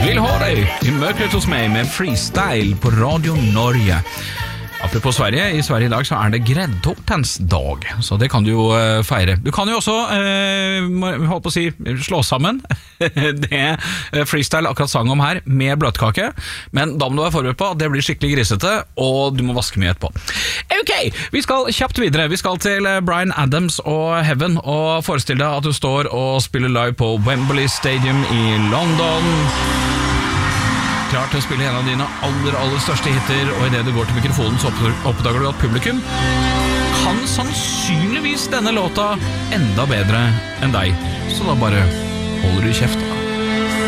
Vill ha dig i mörkret hos mig med freestyle på Radio Norge. Apropos Sverige, i Sverige i dag så det gräddtårtens dag, så det kan du jo feire. Du kan jo også, holdt på å si, slå sammen det freestyle akkurat sang om her med bløtkake, men da må du være forberedt på at det blir skikkelig grisete, og du må vaske mye etterpå. Ok, vi skal kjapt videre. Vi skal til Bryan Adams og Heaven, og forestill deg at du står og spiller live på Wembley Stadium i London. Klar til å spille en av dine aller største hitter, og i det du går til mikrofonen så oppdager du at publikum kan sannsynligvis denne låta enda bedre enn deg. Så da bare holder du kjeft